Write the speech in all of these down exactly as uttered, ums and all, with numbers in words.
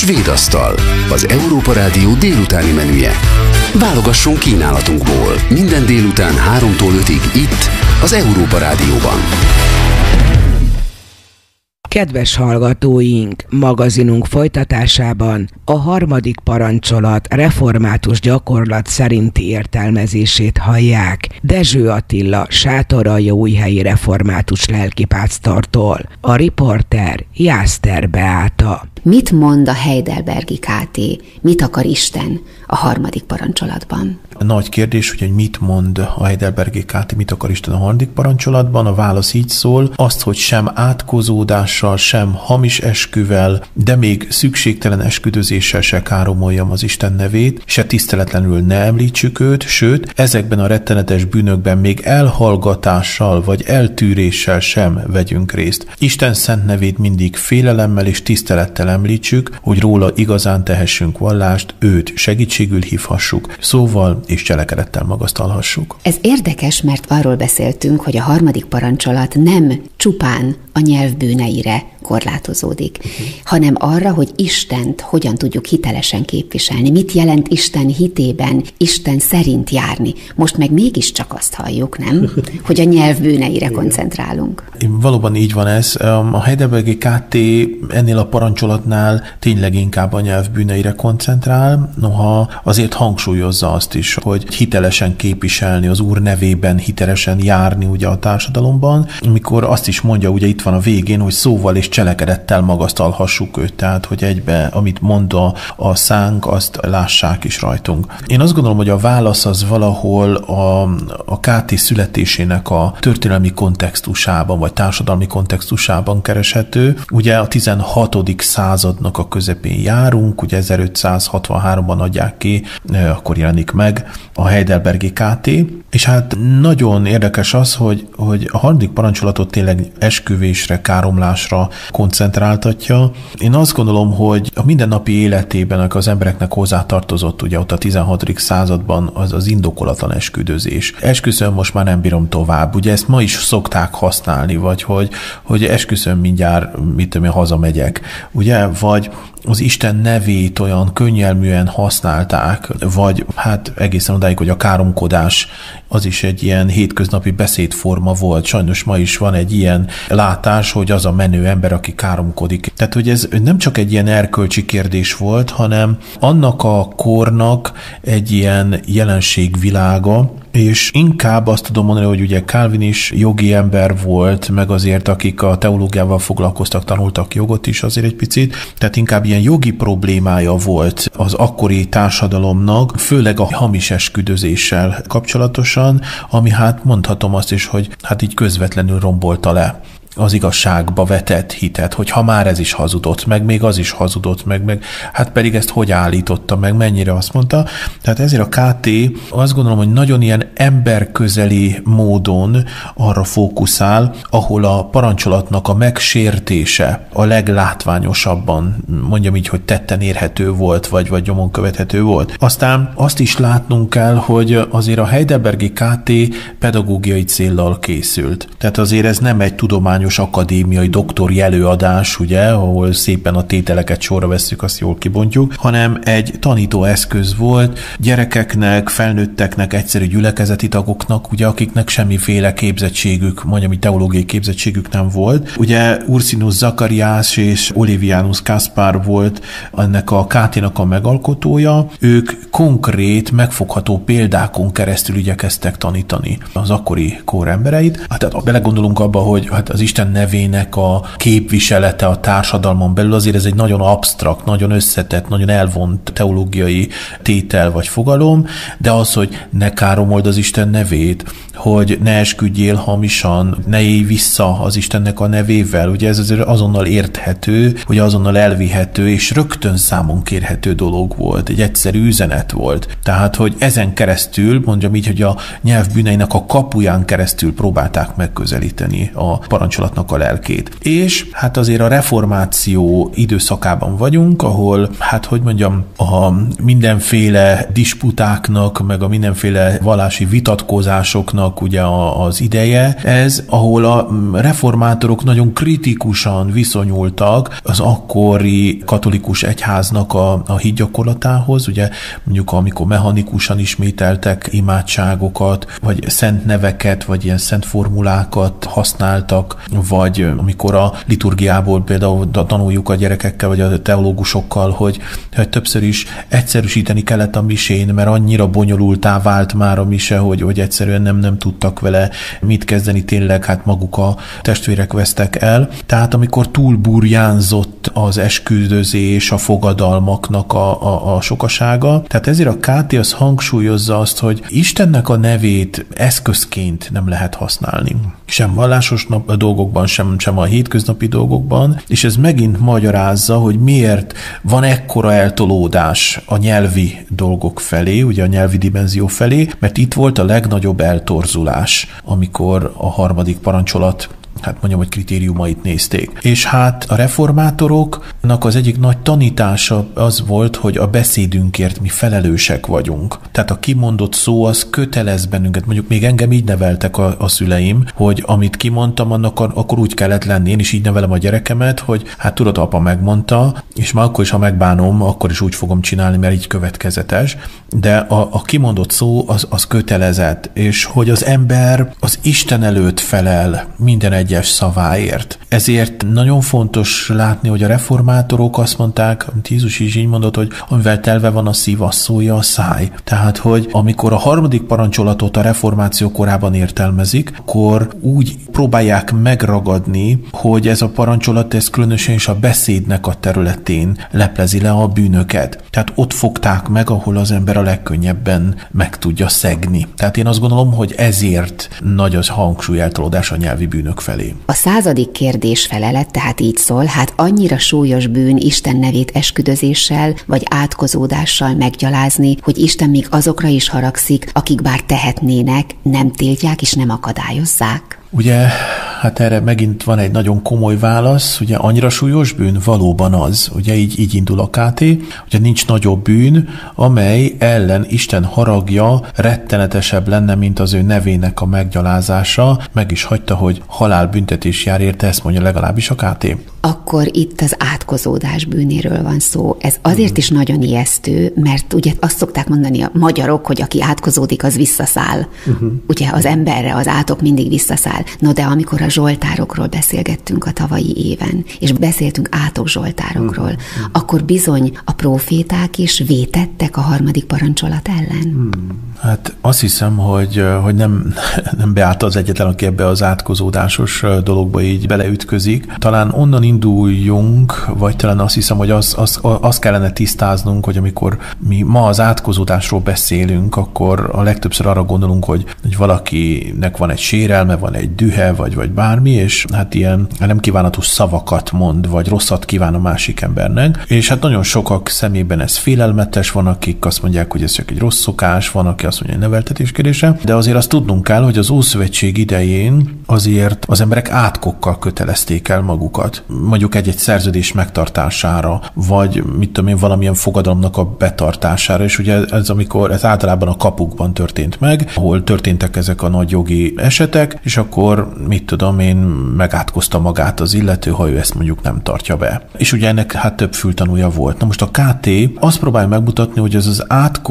Svédasztal, az Európa Rádió délutáni menüje. Válogassunk kínálatunkból minden délután háromtól ötig itt, az Európa Rádióban. Kedves hallgatóink, magazinunk folytatásában a harmadik parancsolat református gyakorlat szerinti értelmezését hallják Dezső Attila sátoraljaújhelyi református lelkipásztortól, a riporter Jászter Beáta. Mit mond a Heidelbergi ká té? Mit akar Isten a harmadik parancsolatban? Nagy kérdés, hogy mit mond a Heidelbergi ká té, mit akar Isten a harmadik parancsolatban. A válasz így szól, azt, hogy sem átkozódással, sem hamis esküvel, de még szükségtelen esküdözéssel se káromoljam az Isten nevét, se tiszteletlenül ne említsük őt, sőt, ezekben a rettenetes bűnökben még elhallgatással vagy eltűréssel sem vegyünk részt. Isten szent nevét mindig félelemmel és tisztelettel említsük, hogy róla igazán tehessünk vallást, őt segítségül hívhassuk, szóval és cselekedettel magasztalhassuk. Ez érdekes, mert arról beszéltünk, hogy a harmadik parancsolat nem csupán a nyelv bűneire korlátozódik, uh-huh. hanem arra, hogy Istent hogyan tudjuk hitelesen képviselni. Mit jelent Isten hitében, Isten szerint járni? Most meg mégiscsak azt halljuk, nem? Hogy a nyelv bűneire koncentrálunk. Valóban így van ez. A Heidelbergi ká té ennél a parancsolatnál tényleg inkább a nyelv bűneire koncentrál, noha azért hangsúlyozza azt is, hogy hitelesen képviselni, az Úr nevében hitelesen járni ugye a társadalomban, amikor azt is mondja, ugye itt van a végén, hogy szóval és cselekedettel magasztalhassuk őt, tehát hogy egybe, amit mond a, a szánk, azt lássák is rajtunk. Én azt gondolom, hogy a válasz az valahol a, a ká té születésének a történelmi kontextusában, vagy társadalmi kontextusában kereshető. Ugye a tizenhatodik századnak a közepén járunk, ugye ezerötszázhatvanháromban adják ki, akkor jelenik meg a Heidelbergi ká té, és hát nagyon érdekes az, hogy, hogy a harmadik parancsolatot tényleg esküvésre, káromlásra koncentráltatja. Én azt gondolom, hogy a mindennapi életében az embereknek hozzátartozott ugye ott a tizenhatodik században az az indokolatlan esküdözés. Esküszöm, most már nem bírom tovább. Ugye ezt ma is szokták használni, vagy hogy, hogy esküszöm, mindjárt, mit tudom én, hazamegyek. Ugye, vagy az Isten nevét olyan könnyelműen használták, vagy hát egészen odáig, hogy a káromkodás az is egy ilyen hétköznapi beszédforma volt. Sajnos ma is van egy ilyen látás, hogy az a menő ember, aki káromkodik. Tehát, hogy ez nem csak egy ilyen erkölcsi kérdés volt, hanem annak a kornak egy ilyen jelenségvilága, és inkább azt tudom mondani, hogy ugye Calvin is jogi ember volt, meg azért akik a teológiával foglalkoztak, tanultak jogot is azért egy picit, tehát inkább ilyen jogi problémája volt az akkori társadalomnak, főleg a hamis esküdözéssel kapcsolatosan, ami hát mondhatom azt is, hogy hát így közvetlenül rombolta le az igazságba vetett hitet, hogy ha már ez is hazudott, meg még az is hazudott, meg, meg hát pedig ezt hogy állította, meg mennyire azt mondta. Tehát ezért a ká té azt gondolom, hogy nagyon ilyen emberközeli módon arra fókuszál, ahol a parancsolatnak a megsértése a leglátványosabban, mondjam így, hogy tetten érhető volt, vagy, vagy nyomon követhető volt. Aztán azt is látnunk kell, hogy azért a Heidelbergi ká té pedagógiai céllal készült. Tehát azért ez nem egy tudományos akadémiai doktori előadás, ugye, ahol szépen a tételeket sorra vesszük, azt jól kibontjuk, hanem egy tanítóeszköz volt gyerekeknek, felnőtteknek, egyszerű gyülekezeti tagoknak, ugye, akiknek semmiféle képzettségük, mondjam, teológiai képzettségük nem volt. Ugye Ursinus Zacharias és Olivianus Kaspar volt ennek a ká té-nak a megalkotója. Ők konkrét, megfogható példákon keresztül igyekeztek tanítani az akkori kor embereit. Hát, ha belegondolunk abba, hogy hát az Isten nevének a képviselete a társadalmon belül, azért ez egy nagyon absztrakt, nagyon összetett, nagyon elvont teológiai tétel vagy fogalom, de az, hogy ne káromold az Isten nevét, hogy ne esküdjél hamisan, ne élj vissza az Istennek a nevével, ugye ez azért azonnal érthető, hogy azonnal elvihető, és rögtön számon kérhető dolog volt, egy egyszerű üzenet volt. Tehát, hogy ezen keresztül, mondjam így, hogy a nyelv bűneinek a kapuján keresztül próbálták megközelíteni a parancsolatnak a lelkét. És hát azért a reformáció időszakában vagyunk, ahol, hát hogy mondjam, a mindenféle disputáknak, meg a mindenféle vallási vitatkozásoknak ugye az ideje ez, ahol a reformátorok nagyon kritikusan viszonyultak az akkori katolikus egyháznak a, a hitgyakorlatához, ugye mondjuk amikor mechanikusan ismételtek imádságokat, vagy szent neveket, vagy ilyen szent formulákat használtak, vagy amikor a liturgiából például tanuljuk a gyerekekkel, vagy a teológusokkal, hogy, hogy többször is egyszerűsíteni kellett a misén, mert annyira bonyolultá vált már a mise, hogy, hogy egyszerűen nem, nem tudtak vele mit kezdeni, tényleg hát maguk a testvérek vesztek el. Tehát amikor túlburjánzott az esküdözés, a fogadalmaknak a, a, a sokasága, tehát ezért a ká té az hangsúlyozza azt, hogy Istennek a nevét eszközként nem lehet használni. Sem vallásos nap, dolgokban, sem, sem a hétköznapi dolgokban, és ez megint magyarázza, hogy miért van ekkora eltolódás a nyelvi dolgok felé, ugye a nyelvi dimenzió felé, mert itt volt a legnagyobb eltorzulás, amikor a harmadik parancsolat, hát mondjam, hogy kritériumait nézték. És hát a reformátoroknak az egyik nagy tanítása az volt, hogy a beszédünkért mi felelősek vagyunk. Tehát a kimondott szó az kötelez bennünket. Mondjuk még engem így neveltek a, a szüleim, hogy amit kimondtam, annak akkor úgy kellett lenni. Én is így nevelem a gyerekemet, hogy hát tudod, apa megmondta, és már akkor is, ha megbánom, akkor is úgy fogom csinálni, mert így következetes. De a, a kimondott szó az, az kötelezett, és hogy az ember az Isten előtt felel minden egy egyes szaváért. Ezért nagyon fontos látni, hogy a reformátorok azt mondták, amit Jézus is így mondott, hogy amivel telve van a szív, az szólja a száj. Tehát, hogy amikor a harmadik parancsolatot a reformáció korában értelmezik, akkor úgy próbálják megragadni, hogy ez a parancsolat, ez különösen is a beszédnek a területén leplezi le a bűnöket. Tehát ott fogták meg, ahol az ember a legkönnyebben meg tudja szegni. Tehát én azt gondolom, hogy ezért nagy az hangsúlyeltolódás a nyelvi bűnök felé. A századik kérdés felelet tehát így szól, hát annyira súlyos bűn Isten nevét esküdözéssel vagy átkozódással meggyalázni, hogy Isten még azokra is haragszik, akik bár tehetnének, nem tiltják és nem akadályozzák. Ugye, hát erre megint van egy nagyon komoly válasz, ugye annyira súlyos bűn valóban az, ugye így, így indul a ká té, ugye nincs nagyobb bűn, amely ellen Isten haragja rettenetesebb lenne, mint az ő nevének a meggyalázása, meg is hagyta, hogy halálbüntetés jár érte, ezt mondja legalábbis a ká té. Akkor itt az átkozódás bűnéről van szó. Ez azért is nagyon ijesztő, mert ugye azt szokták mondani a magyarok, hogy aki átkozódik, az visszaszáll. Uh-huh. Ugye az emberre az átok mindig visszaszáll. No, de amikor a zsoltárokról beszélgettünk a tavalyi éven, és beszéltünk átok zsoltárokról, uh-huh. akkor bizony a próféták is vétettek a harmadik parancsolat ellen. Uh-huh. Hát azt hiszem, hogy, hogy nem, nem Beáta az egyetlen, aki ebbe az átkozódásos dologba így beleütközik. Talán onnan induljunk, vagy talán azt hiszem, hogy az, az, az kellene tisztáznunk, hogy amikor mi ma az átkozódásról beszélünk, akkor a legtöbbször arra gondolunk, hogy, hogy valakinek van egy sérelme, van egy dühe, vagy, vagy bármi, és hát ilyen nem kívánatos szavakat mond, vagy rosszat kíván a másik embernek. És hát nagyon sokak szemében ez félelmetes, van, akik azt mondják, hogy ez csak egy rossz szokás, van, aki azt mondja, hogy neveltetés kérdése, de azért azt tudnunk kell, hogy az Ószövetség idején azért az emberek átkokkal kötelezték el magukat. Mondjuk egy-egy szerződés megtartására, vagy mit tudom én, valamilyen fogadalomnak a betartására, és ugye ez amikor, ez általában a kapukban történt meg, ahol történtek ezek a nagy jogi esetek, és akkor mit tudom én, megátkozta magát az illető, ha ő ezt mondjuk nem tartja be. És ugye ennek hát több fültanúja volt. Na most a ká té azt próbálja megmutatni, hogy ez az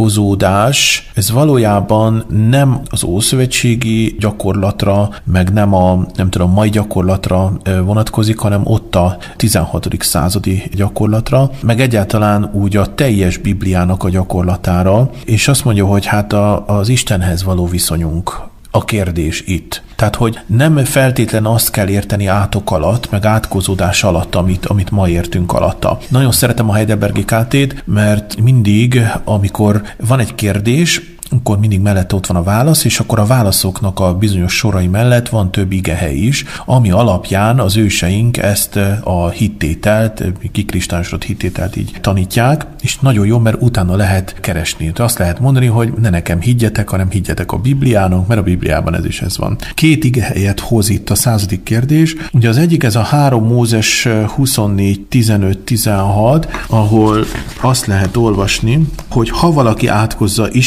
átkozódás, ez valójában nem az ószövetségi gyakorlatra, meg nem a, nem tudom, mai gyakorlatra vonatkozik, hanem ott a tizenhatodik századi gyakorlatra, meg egyáltalán úgy a teljes Bibliának a gyakorlatára, és azt mondja, hogy hát a, az Istenhez való viszonyunk a kérdés itt. Tehát, hogy nem feltétlen azt kell érteni átok alatt, meg átkozódás alatt, amit, amit ma értünk alatta. Nagyon szeretem a Heidelbergi ká tét, mert mindig, amikor van egy kérdés, akkor mindig mellett ott van a válasz, és akkor a válaszoknak a bizonyos sorai mellett van több igehely is, ami alapján az őseink ezt a hittételt, kikristályosodott hittételt így tanítják, és nagyon jó, mert utána lehet keresni. De azt lehet mondani, hogy ne nekem higgyetek, hanem higgyetek a Bibliának, mert a Bibliában ez is ez van. Két igehelyet hoz itt a századik kérdés. Ugye az egyik ez a három Mózes huszonnégy tizenöt tizenhat, ahol azt lehet olvasni, hogy ha valaki átkozza Istenét,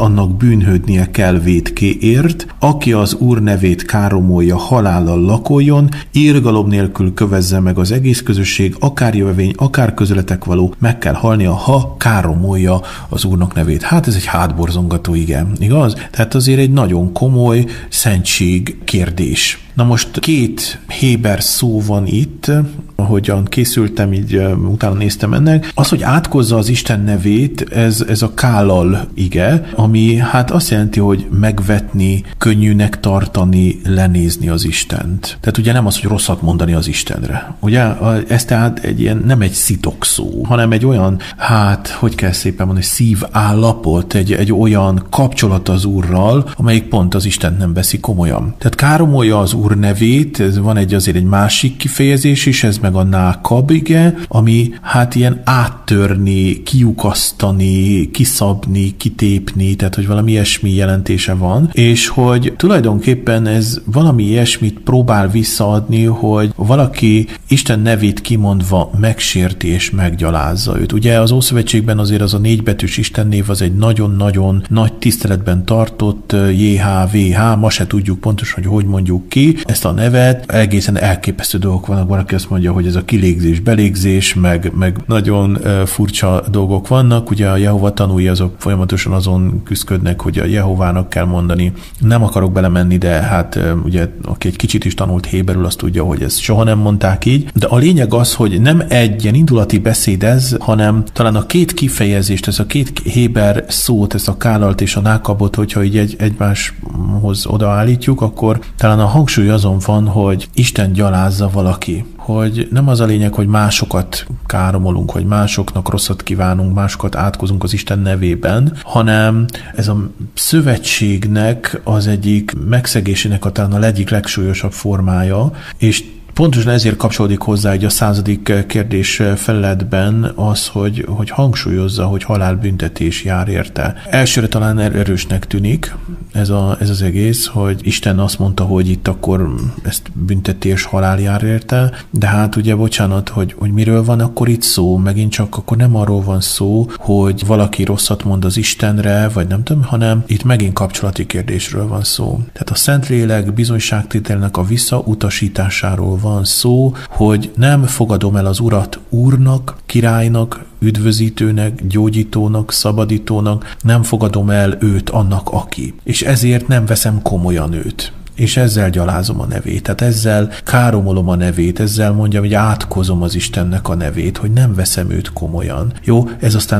annak bűnhődnie kell vétkéért, aki az Úr nevét káromolja, halállal lakoljon, irgalom nélkül kövezze meg az egész közösség, akár jövevény, akár közületek való, meg kell halnia, ha káromolja az Úrnak nevét. Hát ez egy hátborzongató ige, igaz? Tehát azért egy nagyon komoly szentség kérdés. Na most két héber szó van itt, ahogyan készültem, így uh, utána néztem ennek. Az, hogy átkozza az Isten nevét, ez, ez a kálal ige, ami hát azt jelenti, hogy megvetni, könnyűnek tartani, lenézni az Istent. Tehát ugye nem az, hogy rosszat mondani az Istenre. Ugye ez tehát egy ilyen, nem egy szitok szó, hanem egy olyan, hát, hogy kell szépen mondani, szívállapot, egy, egy olyan kapcsolat az Úrral, amelyik pont az Istent nem veszi komolyan. Tehát káromolja az Úr nevét, ez van egy azért egy másik kifejezés is, ez meg a nákab ige, ami hát ilyen áttörni, kiukasztani, kiszabni, kitépni, tehát hogy valami ilyesmi jelentése van, és hogy tulajdonképpen ez valami ilyesmit próbál visszaadni, hogy valaki Isten nevét kimondva megsérti és meggyalázza őt. Ugye az Ószövetségben azért az a négybetűs Isten név az egy nagyon-nagyon nagy tiszteletben tartott jé há vé há, ma se tudjuk pontosan, hogy hogy mondjuk ki ezt a nevet, egészen elképesztő dolgok vannak, valaki azt mondja, hogy ez a kilégzés, belégzés, meg, meg nagyon uh, furcsa dolgok vannak, ugye a Jehova tanúi azok folyamatosan azon küzdködnek, hogy a Jehovának kell mondani. Nem akarok belemenni, de hát uh, ugye aki egy kicsit is tanult héberül, azt tudja, hogy ezt soha nem mondták így, de a lényeg az, hogy nem egy ilyen indulati beszéd ez, hanem talán a két kifejezést, ez a két héber szót, ez a kálalt és a nákabot, hogyha így egy, egymáshoz odaállítjuk, akkor talán a hangsúly azon van, hogy Isten gyalázza valaki. Hogy nem az a lényeg, hogy másokat káromolunk, hogy másoknak rosszat kívánunk, másokat átkozunk az Isten nevében, hanem ez a szövetségnek az egyik megszegésének a talán a egyik legsúlyosabb formája, és pontosan ezért kapcsolódik hozzá egy a századik kérdés feleletben az, hogy, hogy hangsúlyozza, hogy halálbüntetés jár érte. Elsőre talán erősnek tűnik ez, a, ez az egész, hogy Isten azt mondta, hogy itt akkor ezt büntetés, halál jár érte, de hát ugye bocsánat, hogy, hogy miről van akkor itt szó, megint csak akkor nem arról van szó, hogy valaki rosszat mond az Istenre, vagy nem tudom, hanem itt megint kapcsolati kérdésről van szó. Tehát a Szentlélek bizonyságtételnek a visszautasításáról van szó, hogy nem fogadom el az Urat Úrnak, királynak, üdvözítőnek, gyógyítónak, szabadítónak, nem fogadom el őt annak, aki. És ezért nem veszem komolyan őt. És ezzel gyalázom a nevét, tehát ezzel káromolom a nevét, ezzel mondjam, hogy átkozom az Istennek a nevét, hogy nem veszem őt komolyan. Jó, ez aztán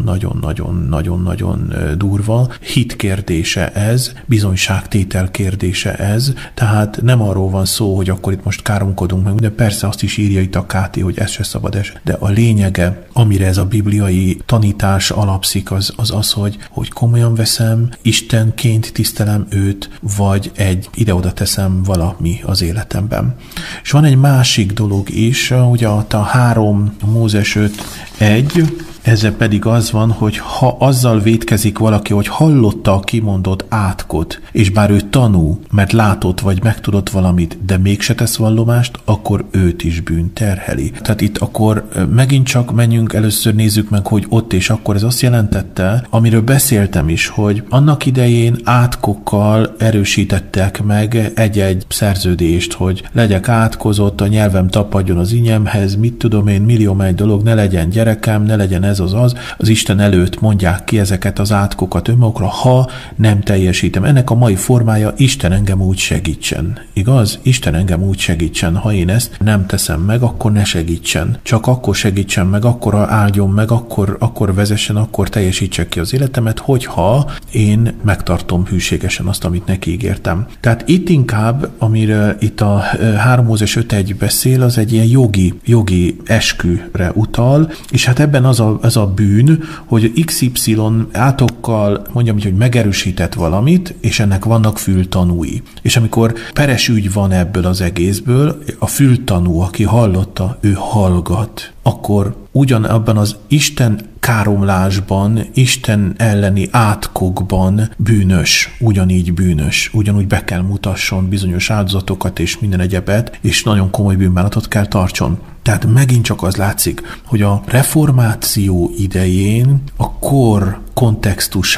nagyon-nagyon-nagyon-nagyon-nagyon durva. Hit kérdése ez, bizonyságtétel kérdése ez, tehát nem arról van szó, hogy akkor itt most káromkodunk meg, de persze azt is írja itt a Káti, hogy ez se szabad es. De a lényege, amire ez a bibliai tanítás alapszik, az az, az hogy, hogy komolyan veszem, Istenként tisztelem őt, vagy egy ide-oda teszem valami az életemben. És van egy másik dolog is, ugye a három Mózes öt egy, ezzel pedig az van, hogy ha azzal vétkezik valaki, hogy hallotta a kimondott átkot, és bár ő tanú, mert látott vagy megtudott valamit, de mégse tesz vallomást, akkor őt is bűn terheli. Tehát itt akkor megint csak menjünk, először nézzük meg, hogy ott és akkor ez azt jelentette, amiről beszéltem is, hogy annak idején átkokkal erősítettek meg egy-egy szerződést, hogy legyek átkozott, a nyelvem tapadjon az inyemhez, mit tudom én, millió egy dolog, ne legyen gyerekem, ne legyen ez az az, az Isten előtt mondják ki ezeket az átkokat önmagukra, ha nem teljesítem. Ennek a mai formája Isten engem úgy segítsen. Igaz? Isten engem úgy segítsen. Ha én ezt nem teszem meg, akkor ne segítsen. Csak akkor segítsen meg, akkor áldjon meg, akkor, akkor vezessen, akkor teljesítsek ki az életemet, hogyha én megtartom hűségesen azt, amit neki ígértem. Tehát itt inkább, amire itt a három Mózes öt egy beszél, az egy ilyen jogi, jogi esküre utal, és hát ebben az a, az a bűn, hogy iksz ipszilon átokkal mondjam, hogy megerősített valamit, és ennek vannak fültanúi. És amikor peres ügy van ebből az egészből, a fültanú, aki hallotta, ő hallgat, akkor ugyanabban az Isten káromlásban, Isten elleni átkokban bűnös, ugyanígy bűnös, ugyanúgy be kell mutasson bizonyos áldozatokat és minden egyebet, és nagyon komoly bűnbánatot kell tartson. Tehát megint csak az látszik, hogy a reformáció idején a kor kontextusa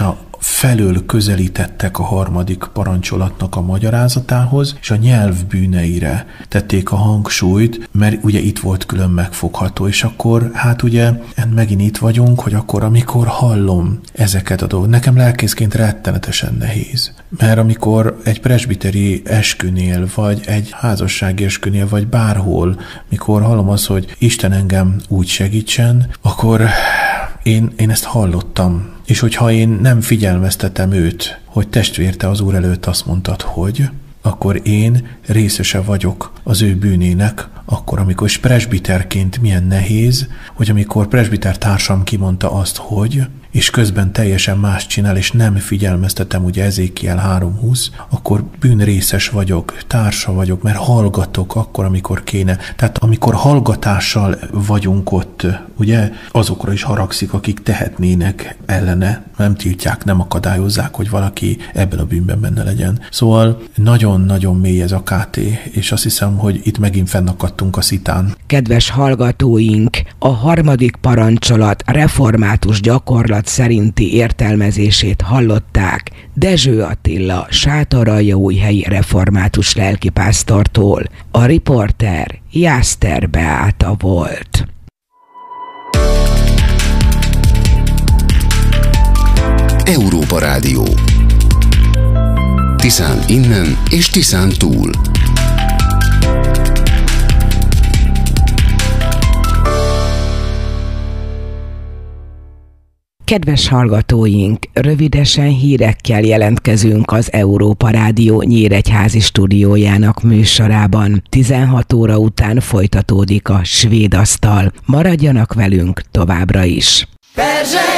felől közelítettek a harmadik parancsolatnak a magyarázatához, és a nyelv bűneire tették a hangsúlyt, mert ugye itt volt külön megfogható, és akkor hát ugye megint itt vagyunk, hogy akkor amikor hallom ezeket a dolgokat, nekem lelkészként rettenetesen nehéz. Mert amikor egy presbiteri eskünél, vagy egy házassági eskünél, vagy bárhol, mikor hallom azt, hogy Isten engem úgy segítsen, akkor én, én ezt hallottam. És hogyha én nem figyelmeztetem őt, hogy testvér, te az Úr előtt azt mondtad, hogy, akkor én részese vagyok az ő bűnének, akkor, amikor is presbiterként milyen nehéz, hogy amikor presbiter társam kimondta azt, hogy, és közben teljesen más csinál, és nem figyelmeztetem, ugye Ezékiel három húsz, akkor bűnrészes vagyok, társa vagyok, mert hallgatok akkor, amikor kéne. Tehát amikor hallgatással vagyunk ott, ugye azokra is haragszik, akik tehetnének ellene, nem tiltják, nem akadályozzák, hogy valaki ebben a bűnben benne legyen. Szóval nagyon-nagyon mély ez a ká té, és azt hiszem, hogy itt megint fennakadtunk a szitán. Kedves hallgatóink, a harmadik parancsolat református gyakorlat szerinti értelmezését hallották Dezső Attila sátoraljaújhelyi református lelkipásztortól. A riporter Jászter Beáta volt. Európa Rádió. Tiszán innen és Tiszán túl. Kedves hallgatóink, rövidesen hírekkel jelentkezünk az Európa Rádió nyíregyházi stúdiójának műsorában. tizenhat óra után folytatódik a Svéd Asztal. Maradjanak velünk továbbra is! Perzsely!